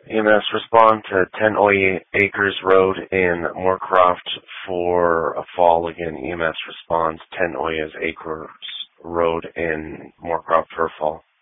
EMS respond to 10 Oye Acres Road in Moorcroft for a fall. Again, EMS responds 10 Oyes Acres Road in Moorcroft for a fall.